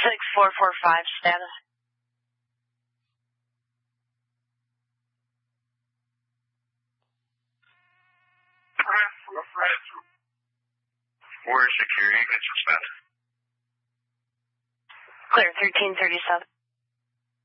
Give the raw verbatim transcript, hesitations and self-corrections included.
six four four five status. Where is security? It's spent. Clear, thirteen thirty-seven.